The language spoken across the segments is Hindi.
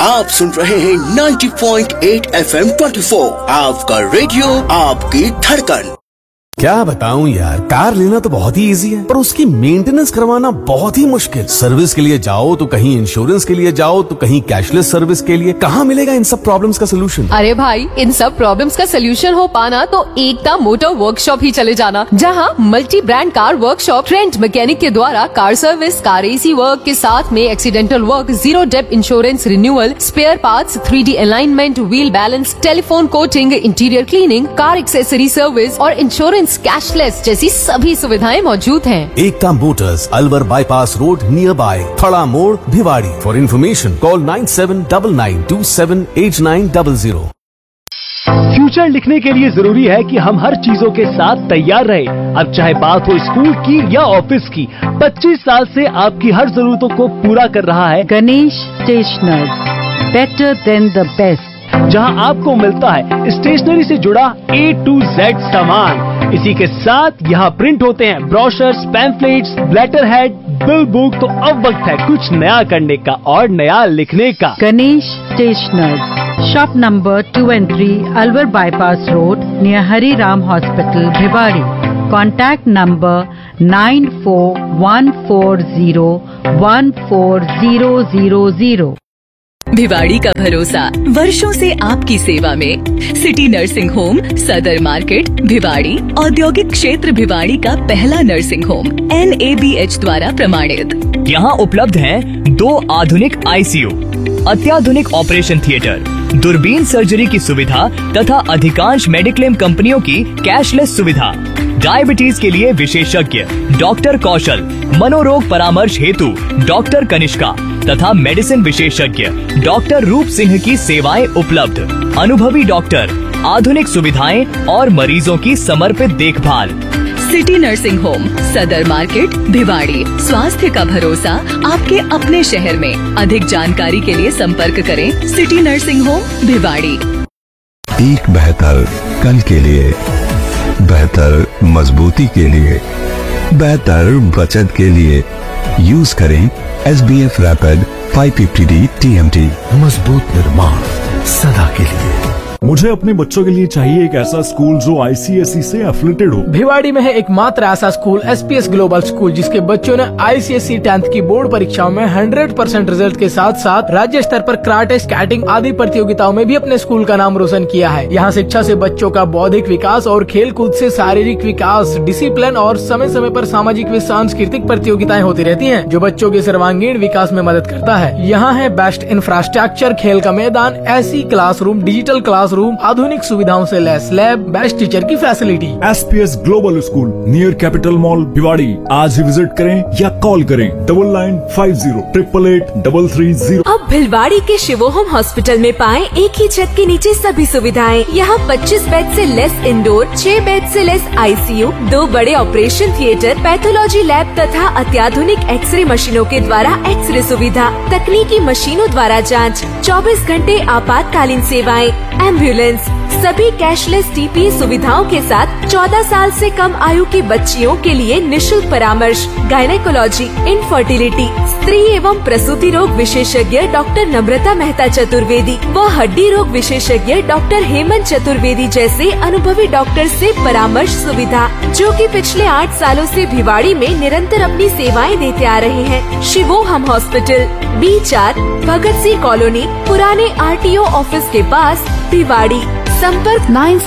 आप सुन रहे हैं 90.8 FM 24, आपका रेडियो, आपकी धड़कन। क्या बताऊं यार, कार लेना तो बहुत ही इजी है, पर उसकी मेंटेनेंस करवाना बहुत ही मुश्किल। सर्विस के लिए जाओ तो कहीं इंश्योरेंस के लिए जाओ तो कहीं कैशलेस सर्विस के लिए। कहाँ मिलेगा इन सब प्रॉब्लम्स का सोल्यूशन? अरे भाई, इन सब प्रॉब्लम्स का सोल्यूशन हो पाना तो एकता मोटर वर्कशॉप ही चले जाना, जहाँ multi brand car workshop trend mechanic के द्वारा car service, car AC work के साथ में accidental work, zero depth insurance renewal, spare parts, 3D alignment, wheel balance, telephone coating, interior cleaning, car accessory service और इंश्योरेंस कैशलेस जैसी सभी सुविधाएं मौजूद हैं। एकता Motors, Alwar bypass road, near by थड़ा मोड़, Bhiwadi. For information call 9799278900। Future लिखने के लिए जरूरी है कि हम हर चीजों के साथ तैयार रहे। अब चाहे बात हो स्कूल की या ऑफिस की, 25 साल से आपकी हर जरूरतों को पूरा कर रहा है Ganesh stationers, better than the best, जहां आपको मिलता है स्टेशनरी से जुड़ा A to Z सामान। इसी के साथ यहाँ प्रिंट होते हैं brochures, pamphlets, letter head, bill book. तो अब वक्त है कुछ नया करने का और नया लिखने का। Ganesh stationers, shop number 2 and 3, Alwar bypass road, near Hari Ram hospital, Bhiwadi. Contact number 9414014000। Bhiwadi का भरोसा, वर्षों से आपकी सेवा में। सिटी नर्सिंग होम, सदर मार्केट, भिवाड़ी। औद्योगिक क्षेत्र भिवाड़ी का पहला नर्सिंग होम, NABH द्वारा प्रमाणित। यहाँ उपलब्ध हैं 2 आधुनिक ICU, अत्याधुनिक ऑपरेशन थिएटर, दूरबीन सर्जरी की सुविधा तथा अधिकांश मेडिक्लेम कंपनियों की कैशलेस सुविधा। डायबिटीज के लिए विशेषज्ञ डॉक्टर कौशल, मनोरोग परामर्श हेतु डॉक्टर कनिष्का तथा मेडिसिन विशेषज्ञ डॉक्टर रूप सिंह की सेवाएं उपलब्ध। अनुभवी डॉक्टर, आधुनिक सुविधाएं और मरीजों की समर्पित देखभाल। सिटी नर्सिंग होम, सदर मार्केट, भिवाड़ी। स्वास्थ्य का भरोसा आपके अपने शहर में। अधिक जानकारी के लिए संपर्क करें सिटी नर्सिंग होम, भिवाड़ी। एक बेहतर कल के लिए, बेहतर मजबूती के लिए, बेहतर बचत के लिए यूज करें SBF रैपिड 550D TMT। मजबूत निर्माण सदा के लिए। मुझे अपने बच्चों के लिए चाहिए एक ऐसा स्कूल जो ICSE से एफिलिएटेड हो। भिवाड़ी में है एकमात्र ऐसा स्कूल SPS ग्लोबल स्कूल, जिसके बच्चों ने ICSE 10th की बोर्ड परीक्षाओं में 100% रिजल्ट के साथ साथ राज्य स्तर पर कराटे, स्केटिंग आदि प्रतियोगिताओं में भी अपने स्कूल का नाम रोशन किया है। यहाँ शिक्षा से बच्चों का बौद्धिक विकास और खेल कूद से शारीरिक विकास, डिसिप्लिन और समय समय पर सामाजिक व सांस्कृतिक प्रतियोगिताएं होती रहती हैं, जो बच्चों के सर्वांगीण विकास में मदद करता है। यहाँ है बेस्ट इंफ्रास्ट्रक्चर, खेल का मैदान, ऐसी क्लासरूम, डिजिटल क्लासरूम, आधुनिक सुविधाओं से लैस लैब, बेस्ट टीचर की facility. SPS global school near capital mall, Bhiwadi. आज ही विजिट करें या कॉल करें 9950888330। अब भिवाड़ी के शिवोहम हॉस्पिटल में पाएं एक ही छत के नीचे सभी सुविधाएं। यहाँ 25 बेड से लेस इंडोर, 6 बेड से लेस ICU, 2 बड़े ऑपरेशन थिएटर, पैथोलॉजी लैब तथा अत्याधुनिक एक्सरे मशीनों के द्वारा एक्सरे सुविधा, तकनीकी मशीनों द्वारा जाँच, 24 घंटे आपातकालीन सेवाएं, एम्बुलेंस, सभी कैशलेस TPA सुविधाओं के साथ 14 साल से कम आयु की बच्चियों के लिए निशुल्क परामर्श, गायनेकोलॉजी, इनफर्टिलिटी, स्त्री एवं प्रसूति रोग विशेषज्ञ डॉक्टर नम्रता मेहता चतुर्वेदी व हड्डी रोग विशेषज्ञ डॉक्टर हेमंत चतुर्वेदी जैसे अनुभवी डॉक्टर से परामर्श सुविधा, जो कि पिछले 8 सालों से भिवाड़ी में निरंतर अपनी सेवाएं देते आ रहे हैं। शिवोहम hospital, B4, Bhagat Singh colony, पुराने RTO ऑफिस के पास, भिवाड़ी। संपर्क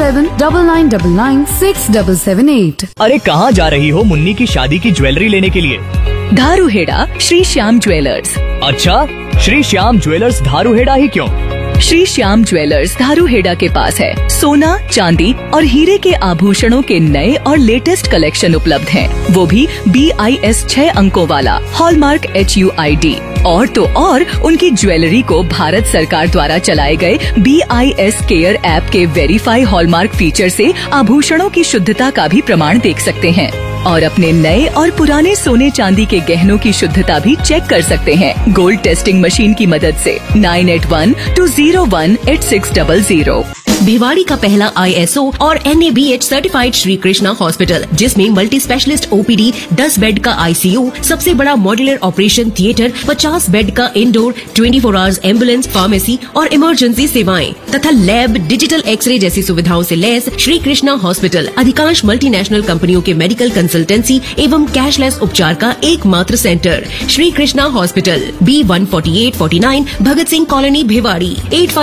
9799996778। अरे कहाँ जा रही हो मुन्नी की शादी की ज्वेलरी लेने के लिए? धारूहेड़ा श्री श्याम ज्वेलर्स। अच्छा, श्री श्याम ज्वेलर्स धारूहेड़ा ही क्यों? श्री श्याम ज्वेलर्स धारूहेड़ा के पास है सोना, चांदी और हीरे के आभूषणों के नए और लेटेस्ट कलेक्शन उपलब्ध हैं। वो भी BIS 6 अंकों वाला, हॉलमार्क HUID। और तो और उनकी ज्वेलरी को भारत सरकार द्वारा चलाए गए BIS केयर ऐप के वेरीफाई हॉलमार्क फीचर से आभूषणों की शुद्धता का भी प्रमाण देख सकते हैं और अपने नए और पुराने सोने चांदी के गहनों की शुद्धता भी चेक कर सकते हैं गोल्ड टेस्टिंग मशीन की मदद से। 9812018600। भिवाड़ी का पहला ISO और NABH certified Shri Krishna hospital, जिसमें मल्टी स्पेशलिस्ट OPD, 10 बेड का ICU, सबसे बड़ा मॉड्यूलर ऑपरेशन थिएटर, 50 बेड का इंडोर, 24 आवर्स एम्बुलेंस, फार्मेसी और इमरजेंसी सेवाएं तथा लैब, डिजिटल एक्सरे जैसी सुविधाओं से लैस श्री कृष्णा हॉस्पिटल अधिकांश मल्टीनेशनल कंपनियों के मेडिकल कंसल्टेंसी एवं कैशलेस उपचार का एकमात्र centre. Shri Krishna hospital, B14849 Bhagat Singh colony, Bhiwadi.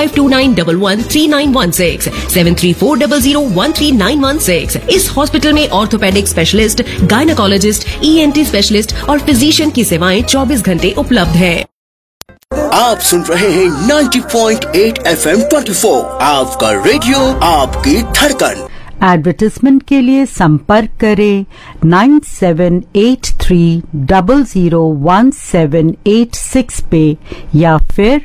8529113916 7340013916। इस हॉस्पिटल में orthopaedic specialist, gynaecologist, ENT specialist और फिजिशियन की सेवाएं 24 घंटे उपलब्ध है। आप सुन रहे हैं 90.8 FM 24, आपका रेडियो, आपकी धड़कन। एडवर्टाइजमेंट के लिए संपर्क करें 9783001786 पे या फिर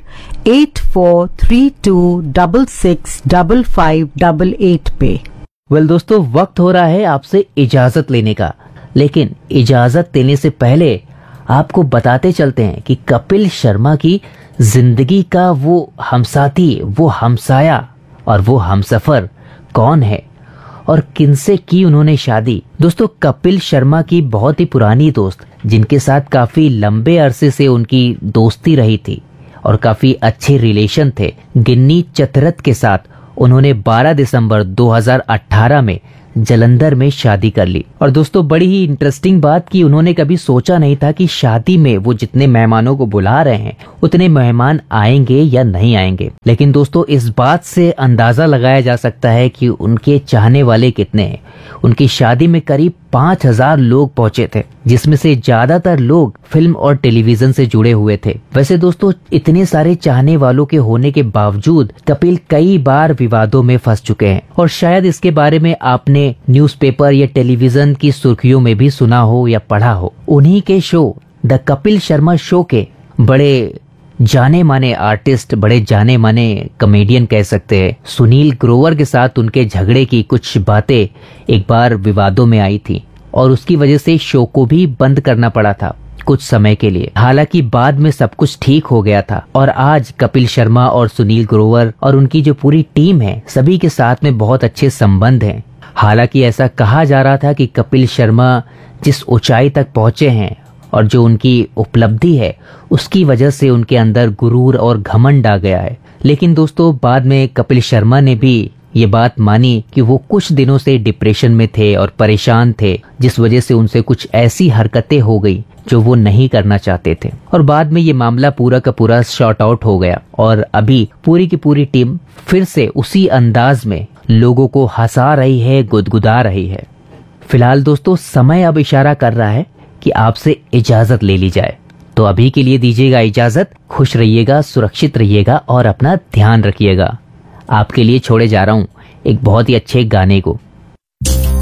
8432665588 पे। वेल दोस्तों, वक्त हो रहा है आपसे इजाजत लेने का, लेकिन इजाजत लेने से पहले आपको बताते चलते हैं कि कपिल शर्मा की जिंदगी का वो हमसाथी, वो हमसाया और वो हमसफर कौन है और किनसे की उन्होंने शादी। दोस्तों, कपिल शर्मा की बहुत ही पुरानी दोस्त, जिनके साथ काफी लंबे अरसे से उनकी दोस्ती रही थी और काफी अच्छे रिलेशन थे, गिन्नी चतरथ के साथ उन्होंने 12 दिसंबर 2018 में जलंधर में शादी कर ली। और दोस्तों, बड़ी ही इंटरेस्टिंग बात कि उन्होंने कभी सोचा नहीं था कि शादी में वो जितने मेहमानों को बुला रहे हैं उतने मेहमान आएंगे या नहीं आएंगे। लेकिन दोस्तों, इस बात से अंदाजा लगाया जा सकता है कि उनके चाहने वाले कितने हैं। उनकी शादी में करीब 5000 लोग पहुंचे थे, जिसमें से ज्यादातर लोग फिल्म और टेलीविजन से जुड़े हुए थे। वैसे दोस्तों, इतने सारे चाहने वालों के होने के बावजूद कपिल कई बार विवादों में फंस चुके हैं और शायद इसके बारे में आपने न्यूज़पेपर या टेलीविजन की सुर्खियों में भी सुना हो या पढ़ा हो। उन्हीं के show the Kapil Sharma show के बड़े जाने माने आर्टिस्ट, बड़े जाने माने कॉमेडियन कह सकते हैं, सुनील ग्रोवर के साथ उनके झगड़े की कुछ बातें एक बार विवादों में आई थी और उसकी वजह से शो को भी बंद करना पड़ा था कुछ समय के लिए। हालांकि बाद में सब कुछ ठीक हो गया था और आज कपिल शर्मा और सुनील ग्रोवर और उनकी जो पूरी टीम है, सभी के साथ में बहुत अच्छे संबंध हैं। हालांकि ऐसा कहा जा रहा था कि कपिल शर्मा जिस ऊंचाई तक पहुंचे हैं और जो उनकी उपलब्धि है, उसकी वजह से उनके अंदर गुरूर और घमंड आ गया है। लेकिन दोस्तों, बाद में कपिल शर्मा ने भी ये बात मानी कि वो कुछ दिनों से डिप्रेशन में थे और परेशान थे, जिस वजह से उनसे कुछ ऐसी हरकतें हो गई जो वो नहीं करना चाहते थे। और बाद में ये मामला पूरा का पूरा शॉर्ट आउट हो गया और अभी पूरी की पूरी टीम फिर से उसी अंदाज में लोगों को हंसा रही है, गुदगुदा रही है। फिलहाल दोस्तों, समय अब इशारा कर रहा है कि आपसे इजाजत ले ली जाए, तो अभी के लिए दीजिएगा इजाजत। खुश रहिएगा, सुरक्षित रहिएगा और अपना ध्यान रखिएगा। आपके लिए छोड़े जा रहा हूँ एक बहुत ही अच्छे गाने को।